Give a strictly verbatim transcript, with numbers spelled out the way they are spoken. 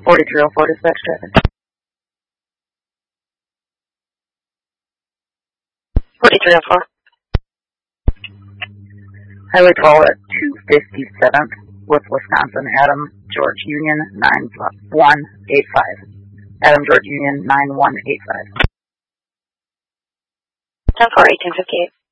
forty-three oh four dispatch traffic. forty-three oh four. Highway twelve at two fifty-seventh with Wisconsin, Adam George Union nine one eight five. Adam George Union nine one eight five. ten four eighteen fifty-eight.